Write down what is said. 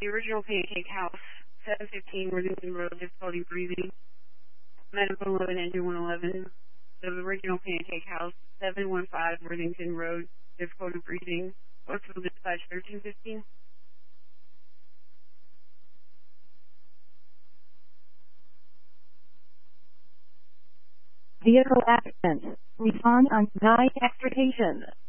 The original Pancake House, 715 Worthington Road, difficulty breathing. Medical 11, engine 111. The original Pancake House, 715 Worthington Road, difficulty breathing. Oakville Dispatch 1315. Vehicle accident. Respond on 9 extrication.